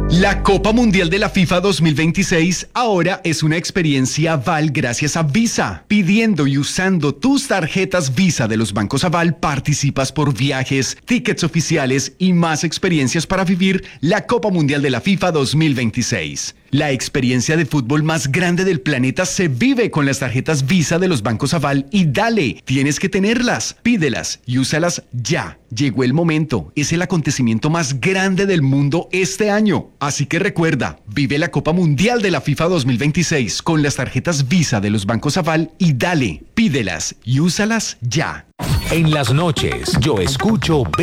La Copa Mundial de la FIFA 2026 ahora es una experiencia Aval gracias a Visa. Pidiendo y usando tus tarjetas Visa de los bancos Aval, participas por viajes, tickets oficiales y más experiencias para vivir la Copa Mundial de la FIFA 2026. La experiencia de fútbol más grande del planeta se vive con las tarjetas Visa de los bancos Aval y dale, tienes que tenerlas, pídelas y úsalas ya. Llegó el momento, es el acontecimiento más grande del mundo este año. Así que recuerda, vive la Copa Mundial de la FIFA 2026 con las tarjetas Visa de los bancos Aval y dale, pídelas y úsalas ya. En las noches, yo escucho